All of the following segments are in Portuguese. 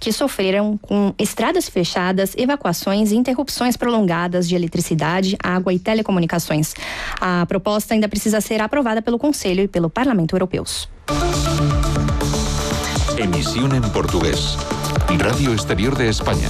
que sofreram com estradas fechadas, evacuações e interrupções prolongadas de eletricidade, água e telecomunicações. A proposta ainda precisa ser aprovada pelo Conselho e pelo Parlamento Europeus. Emisión en portugués. Radio Exterior de España.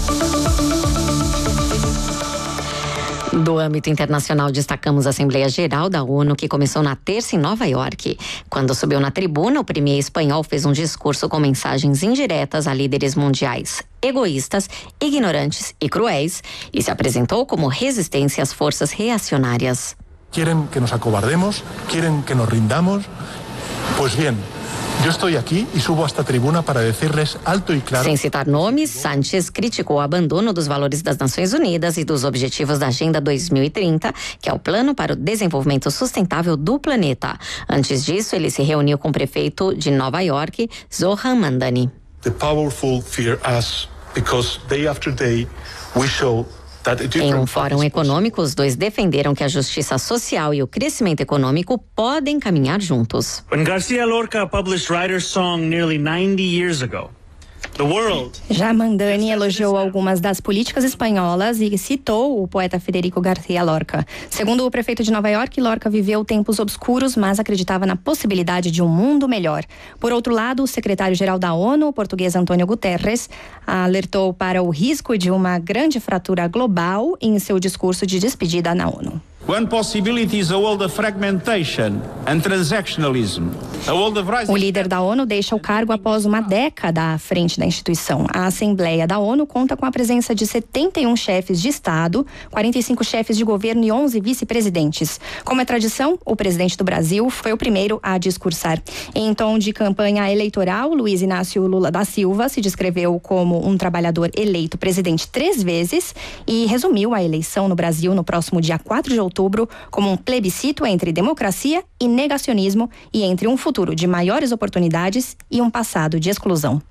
Do âmbito internacional, destacamos a Assembleia Geral da ONU, que começou na terça em Nova York. Quando subiu na tribuna, o premier espanhol fez um discurso com mensagens indiretas a líderes mundiais egoístas, ignorantes e cruéis, e se apresentou como resistência às forças reacionárias. Querem que nos acobardemos, querem que nos rindamos. Pois bem, eu estou aqui e subo a esta tribuna para dizer-lhes alto e claro. Sem citar nomes, Sánchez criticou o abandono dos valores das Nações Unidas e dos objetivos da Agenda 2030, que é o plano para o desenvolvimento sustentável do planeta. Antes disso, ele se reuniu com o prefeito de Nova York, Zoran Mandani. The powerful fear us because day after day we show. Em um fórum econômico, os dois defenderam que a justiça social e o crescimento econômico podem caminhar juntos. When Garcia Lorca published Writer's Song nearly 90 years ago, já Mandani elogiou algumas das políticas espanholas e citou o poeta Federico García Lorca. Segundo o prefeito de Nova York, Lorca viveu tempos obscuros, mas acreditava na possibilidade de um mundo melhor. Por outro lado, o secretário-geral da ONU, o português Antônio Guterres, alertou para o risco de uma grande fratura global em seu discurso de despedida na ONU. One possibility is a world of fragmentation and transactionalism. O líder da ONU deixa o cargo após uma década à frente da instituição. A Assembleia da ONU conta com a presença de 71 chefes de Estado, 45 chefes de governo e 11 vice-presidentes. Como é tradição, o presidente do Brasil foi o primeiro a discursar. Em tom de campanha eleitoral, Luiz Inácio Lula da Silva se descreveu como um trabalhador eleito presidente 3 vezes e resumiu a eleição no Brasil no próximo dia 4 de outubro como um plebiscito entre democracia e negacionismo e entre um futuro de maiores oportunidades e um passado de exclusão.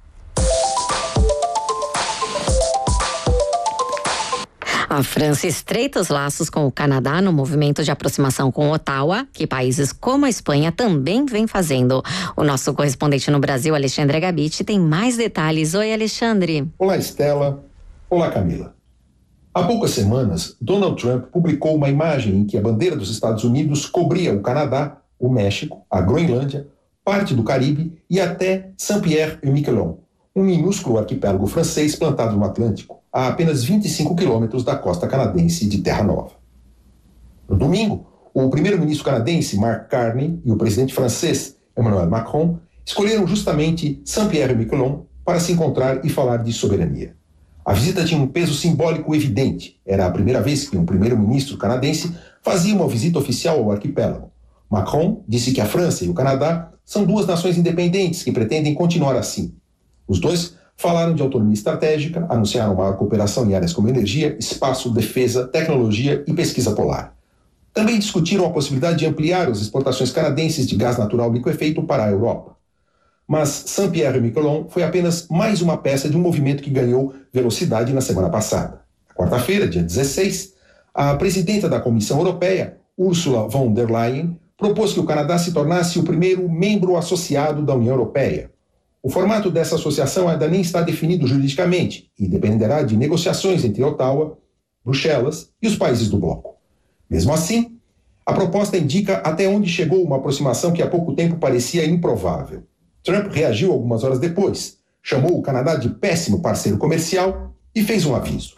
A França estreita os laços com o Canadá no movimento de aproximação com Ottawa, que países como a Espanha também vem fazendo. O nosso correspondente no Brasil, Alexandre Agabiti, tem mais detalhes. Oi, Alexandre. Olá, Estela. Olá, Camila. Há poucas semanas, Donald Trump publicou uma imagem em que a bandeira dos Estados Unidos cobria o Canadá, o México, a Groenlândia, parte do Caribe e até Saint-Pierre-et-Miquelon, um minúsculo arquipélago francês plantado no Atlântico, a apenas 25 quilômetros da costa canadense de Terra Nova. No domingo, o primeiro-ministro canadense Mark Carney e o presidente francês Emmanuel Macron escolheram justamente Saint-Pierre-et-Miquelon para se encontrar e falar de soberania. A visita tinha um peso simbólico evidente. Era a primeira vez que um primeiro-ministro canadense fazia uma visita oficial ao arquipélago. Macron disse que a França e o Canadá são 2 nações independentes que pretendem continuar assim. Os dois falaram de autonomia estratégica, anunciaram maior cooperação em áreas como energia, espaço, defesa, tecnologia e pesquisa polar. Também discutiram a possibilidade de ampliar as exportações canadenses de gás natural liquefeito para a Europa. Mas Saint-Pierre-et-Miquelon foi apenas mais uma peça de um movimento que ganhou velocidade na semana passada. Na quarta-feira, dia 16, a presidenta da Comissão Europeia, Ursula von der Leyen, propôs que o Canadá se tornasse o primeiro membro associado da União Europeia. O formato dessa associação ainda nem está definido juridicamente e dependerá de negociações entre Ottawa, Bruxelas e os países do bloco. Mesmo assim, a proposta indica até onde chegou uma aproximação que há pouco tempo parecia improvável. Trump reagiu algumas horas depois, chamou o Canadá de péssimo parceiro comercial e fez um aviso.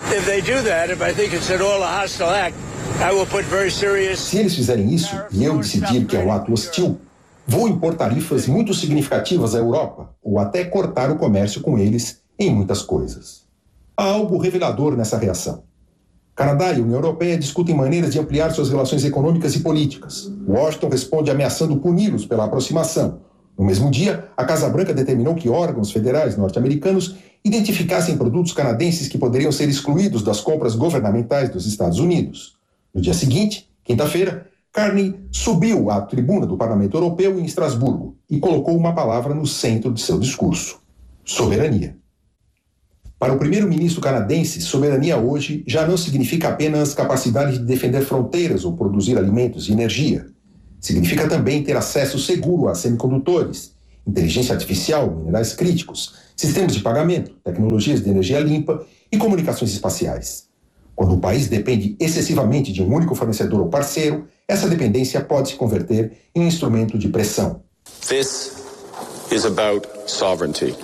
Se eles fizerem isso e eu decidir que é um ato hostil, vou impor tarifas muito significativas à Europa ou até cortar o comércio com eles em muitas coisas. Há algo revelador nessa reação. Canadá e União Europeia discutem maneiras de ampliar suas relações econômicas e políticas. Washington responde ameaçando puni-los pela aproximação. No mesmo dia, a Casa Branca determinou que órgãos federais norte-americanos identificassem produtos canadenses que poderiam ser excluídos das compras governamentais dos Estados Unidos. No dia seguinte, quinta-feira, Carney subiu à tribuna do Parlamento Europeu em Estrasburgo e colocou uma palavra no centro de seu discurso: soberania. Para o primeiro-ministro canadense, soberania hoje já não significa apenas capacidade de defender fronteiras ou produzir alimentos e energia. Significa também ter acesso seguro a semicondutores inteligência artificial, minerais críticos, sistemas de pagamento, tecnologias de energia limpa e comunicações espaciais. Quando o país depende excessivamente de um único fornecedor ou parceiro, essa dependência pode se converter em um instrumento de pressão. This is about sovereignty.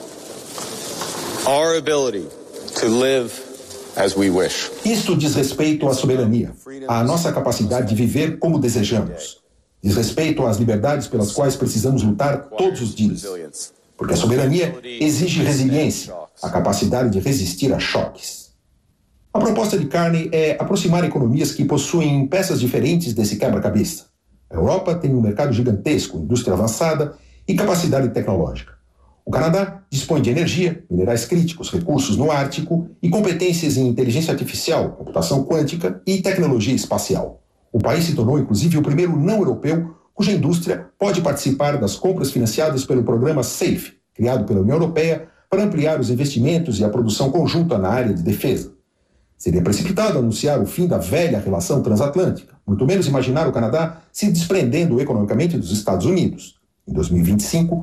Our ability to live as we wish. Isto diz respeito à soberania, à nossa capacidade de viver como desejamos. Diz respeito às liberdades pelas quais precisamos lutar todos os dias. Porque a soberania exige resiliência, a capacidade de resistir a choques. A proposta de Carney é aproximar economias que possuem peças diferentes desse quebra-cabeça. A Europa tem um mercado gigantesco, indústria avançada e capacidade tecnológica. O Canadá dispõe de energia, minerais críticos, recursos no Ártico e competências em inteligência artificial, computação quântica e tecnologia espacial. O país se tornou, inclusive, o primeiro não-europeu cuja indústria pode participar das compras financiadas pelo programa SAFE, criado pela União Europeia para ampliar os investimentos e a produção conjunta na área de defesa. Seria precipitado anunciar o fim da velha relação transatlântica, muito menos imaginar o Canadá se desprendendo economicamente dos Estados Unidos. Em 2025,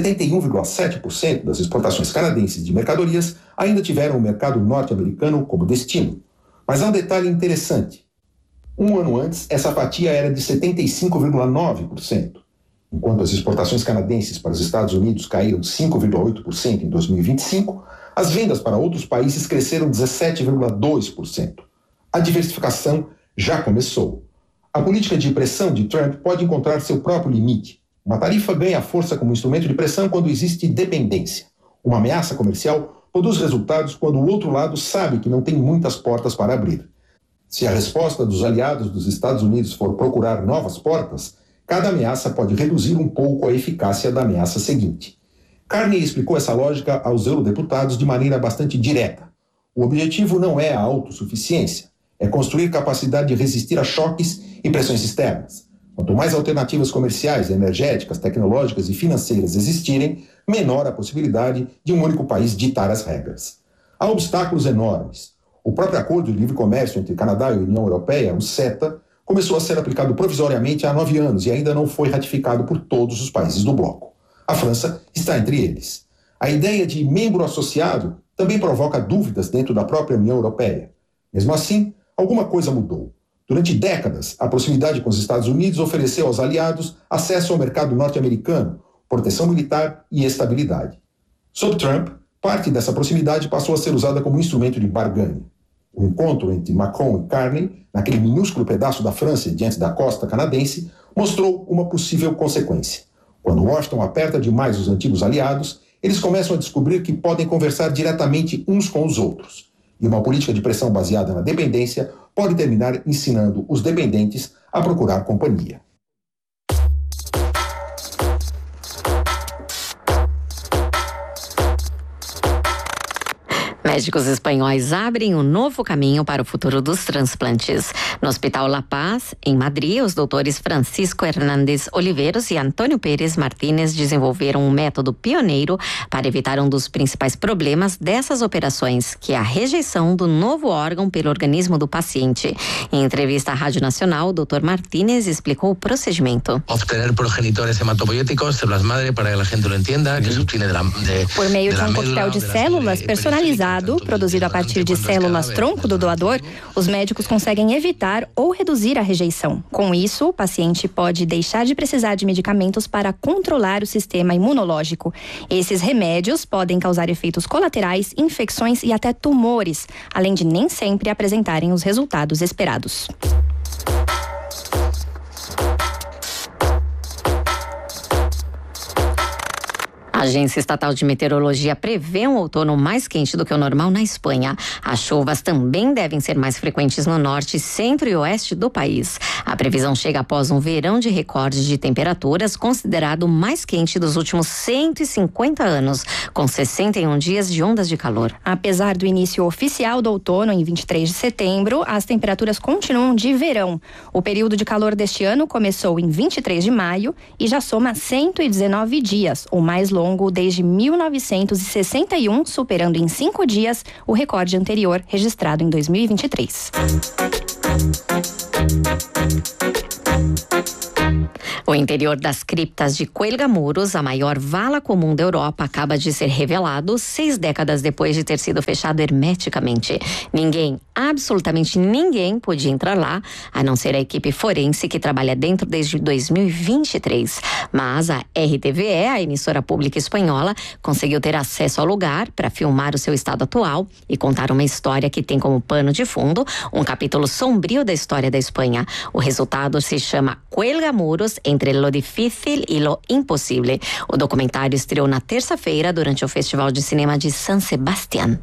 71,7% das exportações canadenses de mercadorias ainda tiveram o mercado norte-americano como destino. Mas há um detalhe interessante. Um ano antes, essa fatia era de 75,9%. Enquanto as exportações canadenses para os Estados Unidos caíram 5,8% em 2025, as vendas para outros países cresceram 17,2%. A diversificação já começou. A política de pressão de Trump pode encontrar seu próprio limite. Uma tarifa ganha força como instrumento de pressão quando existe dependência. Uma ameaça comercial produz resultados quando o outro lado sabe que não tem muitas portas para abrir. Se a resposta dos aliados dos Estados Unidos for procurar novas portas, cada ameaça pode reduzir um pouco a eficácia da ameaça seguinte. Carney explicou essa lógica aos eurodeputados de maneira bastante direta. O objetivo não é a autossuficiência, é construir capacidade de resistir a choques e pressões externas. Quanto mais alternativas comerciais, energéticas, tecnológicas e financeiras existirem, menor a possibilidade de um único país ditar as regras. Há obstáculos enormes. O próprio Acordo de Livre Comércio entre Canadá e a União Europeia, o CETA, começou a ser aplicado provisoriamente há 9 anos e ainda não foi ratificado por todos os países do bloco. A França está entre eles. A ideia de membro associado também provoca dúvidas dentro da própria União Europeia. Mesmo assim, alguma coisa mudou. Durante décadas, a proximidade com os Estados Unidos ofereceu aos aliados acesso ao mercado norte-americano, proteção militar e estabilidade. Sob Trump, parte dessa proximidade passou a ser usada como instrumento de barganha. O encontro entre Macron e Carney, naquele minúsculo pedaço da França diante da costa canadense, mostrou uma possível consequência. Quando Washington aperta demais os antigos aliados, eles começam a descobrir que podem conversar diretamente uns com os outros. E uma política de pressão baseada na dependência pode terminar ensinando os dependentes a procurar companhia. Médicos espanhóis abrem um novo caminho para o futuro dos transplantes. No Hospital La Paz, em Madrid, os doutores Francisco Hernández Oliveros e Antônio Pérez Martínez desenvolveram um método pioneiro para evitar um dos principais problemas dessas operações, que é a rejeição do novo órgão pelo organismo do paciente. Em entrevista à Rádio Nacional, o Dr. Martínez explicou o procedimento. Obtener progenitores hematopoiéticos, células madre, para que a gente lo entienda, que se obtiene por meio de um coquetel de células personalizado, produzido a partir de células-tronco do doador, os médicos conseguem evitar ou reduzir a rejeição. Com isso, o paciente pode deixar de precisar de medicamentos para controlar o sistema imunológico. Esses remédios podem causar efeitos colaterais, infecções e até tumores, além de nem sempre apresentarem os resultados esperados. A Agência Estatal de Meteorologia prevê um outono mais quente do que o normal na Espanha. As chuvas também devem ser mais frequentes no norte, centro e oeste do país. A previsão chega após um verão de recordes de temperaturas considerado o mais quente dos últimos 150 anos, com 61 dias de ondas de calor. Apesar do início oficial do outono, em 23 de setembro, as temperaturas continuam de verão. O período de calor deste ano começou em 23 de maio e já soma 119 dias, o mais longo desde 1961, superando em 5 dias o recorde anterior registrado em 2023. O interior das criptas de Cuelgamuros, a maior vala comum da Europa, acaba de ser revelado 6 décadas depois de ter sido fechado hermeticamente. Ninguém, absolutamente ninguém, podia entrar lá, a não ser a equipe forense que trabalha dentro desde 2023. Mas a RTVE, a emissora pública espanhola, conseguiu ter acesso ao lugar para filmar o seu estado atual e contar uma história que tem como pano de fundo um capítulo sombrio da história da Espanha. O resultado se chama Cuelgamuros, entre lo difícil y lo imposible. O documentário estreou na terça-feira durante o Festival de Cinema de San Sebastián.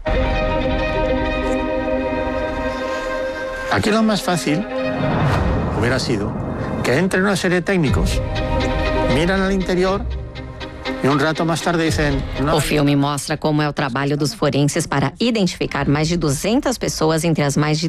Aquí lo más fácil hubiera sido que entren una serie de técnicos, miran al interior e um rato mais tarde dizem... O filme mostra como é o trabalho dos forenses para identificar mais de 200 pessoas entre as mais de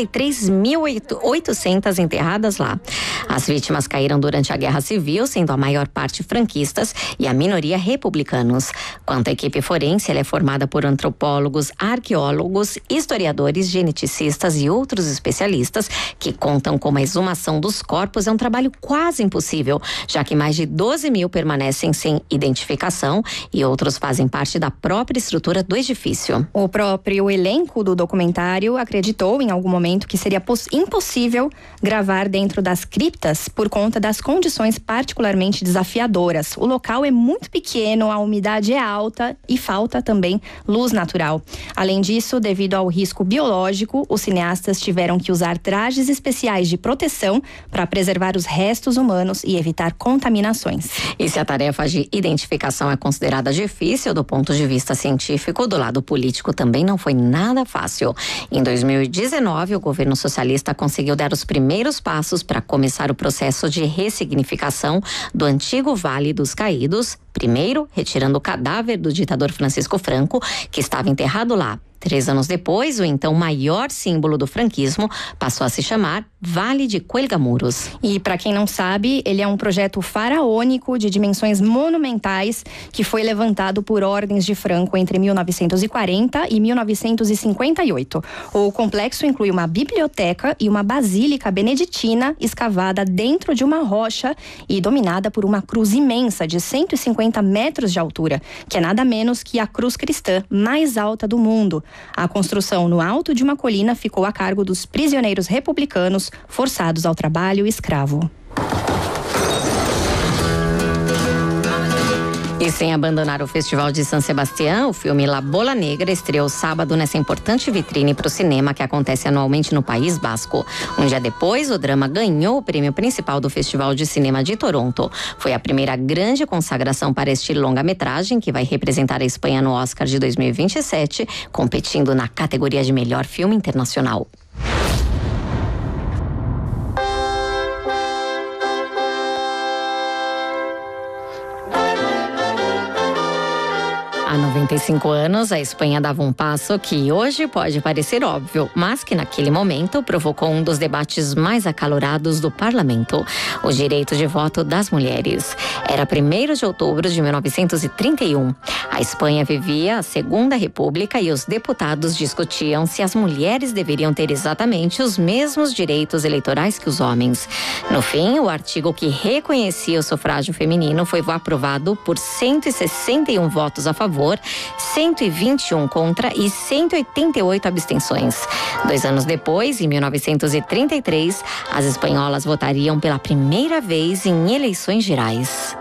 33.800 enterradas lá. As vítimas caíram durante a Guerra Civil, sendo a maior parte franquistas e a minoria republicanos. Quanto à equipe forense, ela é formada por antropólogos, arqueólogos, historiadores, geneticistas e outros especialistas que contam como a exumação dos corpos é um trabalho quase impossível, já que mais de 12 mil permanecem sem identificação e outros fazem parte da própria estrutura do edifício. O próprio elenco do documentário acreditou em algum momento que seria impossível gravar dentro das criptas por conta das condições particularmente desafiadoras. O local é muito pequeno, a umidade é alta e falta também luz natural. Além disso, devido ao risco biológico, os cineastas tiveram que usar trajes especiais de proteção para preservar os restos humanos e evitar contaminações. E se a tarefa de identificação é considerada difícil do ponto de vista científico, do lado político também não foi nada fácil. Em 2019, o governo socialista conseguiu dar os primeiros passos para começar o processo de ressignificação do antigo Vale dos Caídos, primeiro retirando o cadáver do ditador Francisco Franco, que estava enterrado lá. 3 anos depois, o então maior símbolo do franquismo passou a se chamar Vale de Cuelgamuros. E para quem não sabe, ele é um projeto faraônico de dimensões monumentais que foi levantado por ordens de Franco entre 1940 e 1958. O complexo inclui uma biblioteca e uma basílica beneditina escavada dentro de uma rocha e dominada por uma cruz imensa de 150 metros de altura, que é nada menos que a cruz cristã mais alta do mundo. A construção no alto de uma colina ficou a cargo dos prisioneiros republicanos forçados ao trabalho escravo. E sem abandonar o Festival de San Sebastián, o filme La Bola Negra estreou sábado nessa importante vitrine para o cinema que acontece anualmente no País Basco. Um dia depois, o drama ganhou o prêmio principal do Festival de Cinema de Toronto. Foi a primeira grande consagração para este longa-metragem que vai representar a Espanha no Oscar de 2027, competindo na categoria de melhor filme internacional. Há 95 anos, a Espanha dava um passo que hoje pode parecer óbvio, mas que naquele momento provocou um dos debates mais acalorados do parlamento: o direito de voto das mulheres. Era 1º de outubro de 1931. A Espanha vivia a Segunda República e os deputados discutiam se as mulheres deveriam ter exatamente os mesmos direitos eleitorais que os homens. No fim, o artigo que reconhecia o sufrágio feminino foi aprovado por 161 votos a favor, 121 contra e 188 abstenções. 2 anos depois, em 1933, as espanholas votariam pela primeira vez em eleições gerais.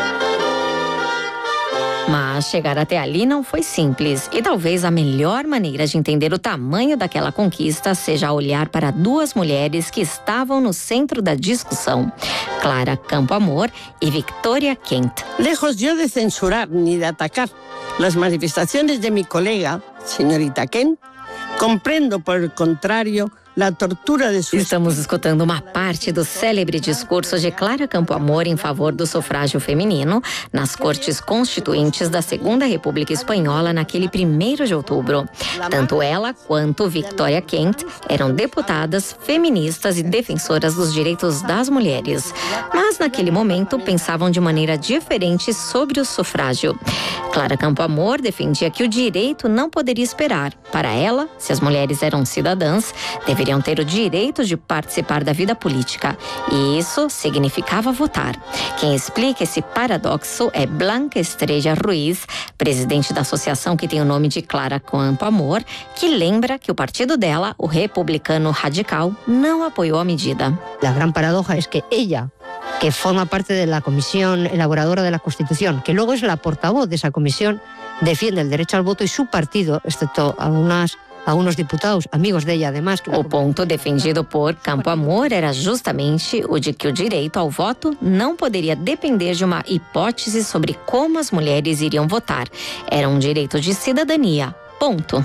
Mas chegar até ali não foi simples e talvez a melhor maneira de entender o tamanho daquela conquista seja olhar para 2 mulheres que estavam no centro da discussão: Clara Campoamor e Victoria Kent. Lejos yo de censurar ni de atacar las manifestaciones de mi colega, señorita Kent, comprendo por el contrario la tortura de sua... Estamos escutando uma parte do célebre discurso de Clara Campoamor em favor do sufrágio feminino nas cortes constituintes da Segunda República Espanhola naquele 1º de outubro. Tanto ela quanto Victoria Kent eram deputadas, feministas e defensoras dos direitos das mulheres. Mas naquele momento pensavam de maneira diferente sobre o sufrágio. Clara Campoamor defendia que o direito não poderia esperar. Para ela, se as mulheres eram cidadãs, deveriam ter o direito de participar da vida política política. E isso significava votar. Quem explica esse paradoxo é Blanca Estrella Ruiz, presidente da associação que tem o nome de Clara Campo Amor, que lembra que o partido dela, o Republicano Radical, não apoiou a medida. A grande paradoja é que ela, que forma parte de la comisión elaboradora de la Constitución, que luego es la portavoz de esa comisión, defiende el derecho al voto y su partido, excepto algunos diputados, amigos de ella además. O ponto defendido por Campo Amor era justamente o de que o direito ao voto não poderia depender de uma hipótese sobre como as mulheres iriam votar. Era um direito de cidadania. Ponto.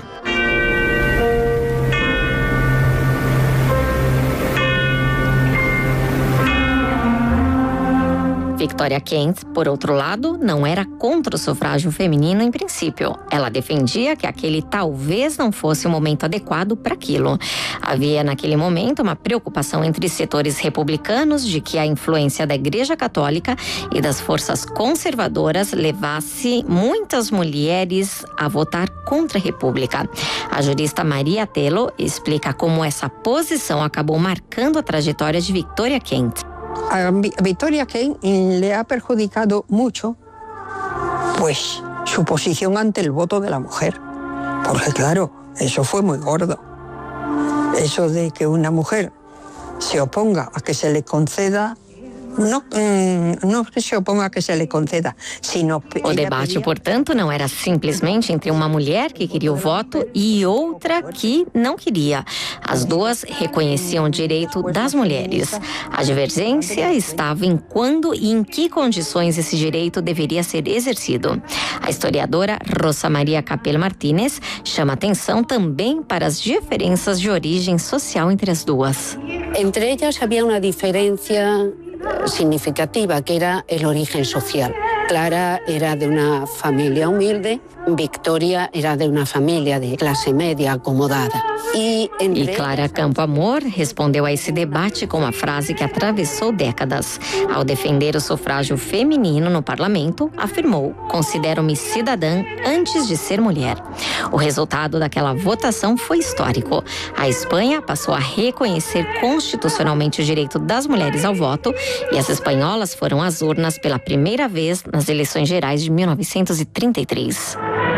Victoria Kent, por outro lado, não era contra o sufrágio feminino em princípio. Ela defendia que aquele talvez não fosse o momento adequado para aquilo. Havia naquele momento uma preocupação entre setores republicanos de que a influência da Igreja Católica e das forças conservadoras levasse muitas mulheres a votar contra a República. A jurista Maria Tello explica como essa posição acabou marcando a trajetória de Victoria Kent. A Victoria Kent le ha perjudicado mucho, pues, su posición ante el voto de la mujer. Porque, claro, eso fue muy gordo. Eso de que una mujer se oponga a que se le conceda, no que se oponga a que se le conceda, sino... O debate, portanto, não era simplesmente entre uma mulher que queria o voto e outra que não queria. As duas reconheciam o direito das mulheres. A divergência estava em quando e em que condições esse direito deveria ser exercido. A historiadora Rosa Maria Capel Martínez chama atenção também para as diferenças de origem social entre as duas. Entre ellas havia uma diferença significativa, que era el origen social. Clara era de una familia humilde, Victoria era de una familia de clase media acomodada. E Clara Campo Amor respondeu a esse debate com uma frase que atravessou décadas. Ao defender o sufrágio feminino no parlamento, afirmou: "Considero-me cidadã antes de ser mulher." O resultado daquela votação foi histórico. A Espanha passou a reconhecer constitucionalmente o direito das mulheres ao voto e as espanholas foram às urnas pela primeira vez nas eleições gerais de 1933.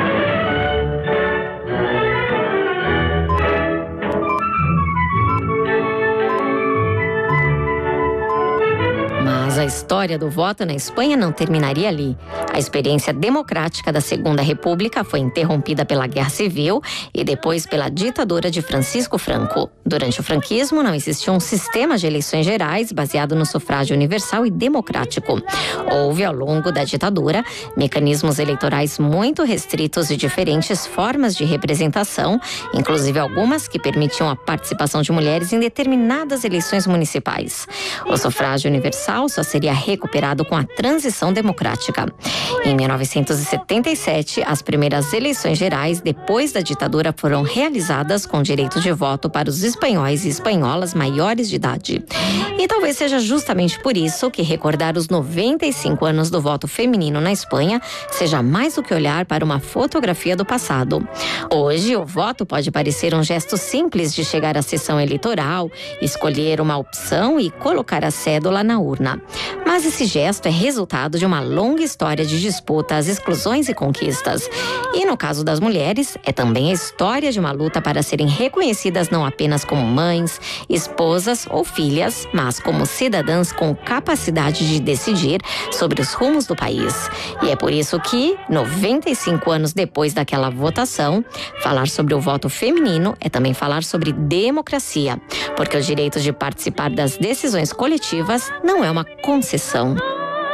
Mas a história do voto na Espanha não terminaria ali. A experiência democrática da Segunda República foi interrompida pela Guerra Civil e depois pela ditadura de Francisco Franco. Durante o franquismo, não existia um sistema de eleições gerais baseado no sufrágio universal e democrático. Houve, ao longo da ditadura, mecanismos eleitorais muito restritos e diferentes formas de representação, inclusive algumas que permitiam a participação de mulheres em determinadas eleições municipais. O sufrágio universal só seria recuperado com a transição democrática. Em 1977, as primeiras eleições gerais depois da ditadura foram realizadas com direito de voto para os espanhóis e espanholas maiores de idade. E talvez seja justamente por isso que recordar os 95 anos do voto feminino na Espanha seja mais do que olhar para uma fotografia do passado. Hoje, o voto pode parecer um gesto simples de chegar à sessão eleitoral, escolher uma opção e colocar a cédula na urna. Mas esse gesto é resultado de uma longa história de disputas, exclusões e conquistas. E no caso das mulheres, é também a história de uma luta para serem reconhecidas não apenas como mães, esposas ou filhas, mas como cidadãs com capacidade de decidir sobre os rumos do país. E é por isso que, 95 anos depois daquela votação, falar sobre o voto feminino é também falar sobre democracia, porque o direito de participar das decisões coletivas não é uma concessão.